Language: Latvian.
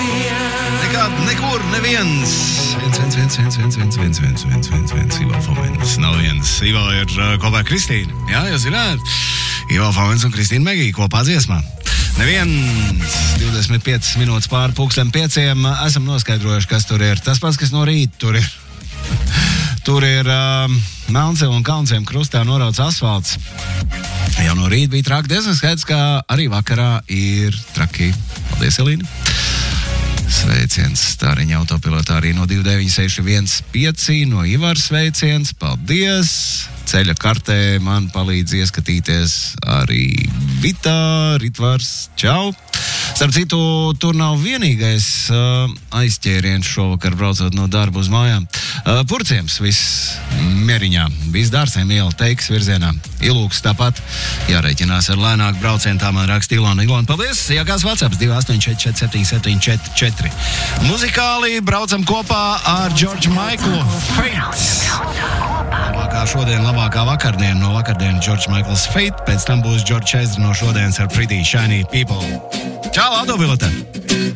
Nekad, nekur, neviens. Viens. Ivo Fomens. Nav viens. Ivo ir kopā ar Kristīnu. Jā, jūs zināt. Ivo Fomens un Kristīna Megija kopā dziesmā. Neviens. 25 minūtes pāri 4:00. Esam noskaidrojuši, kas tur ir. Tas pats, kas no rīta tur ir. Tur ir Melncela un Kaunciem krustā norauts asfalts. Jau no rīta bija traki, diezgan skaidrs, ka arī vakarā ir traki. Paldies, Elīna. Sveiciens Stāriņa autopilotā arī no 29615 no Ivars sveiciens. Paldies! Ceļa kartē man palīdz ieskatīties arī Vita, Ritvars. Čau! Starp citu, tur nav vienīgais aizķēriens šovakar braucot no darba uz mājām. Purciems viss mieriņā, viss Dārsēm iela Teikas virzienā. Ilūks tāpat jārēķinās ar lēnāku braucienu, tā man raksta Ilona. Paldies! Jā, kāds WhatsApps 288477744. Muzikāli braucam kopā ar George Michael Fate. Labākā šodien, labākā vakardiena no vakardienas George Michael's Fate. Pēc tam būs George Ezra no šodienas ar Pretty Shiny People. Čau, autopilotā!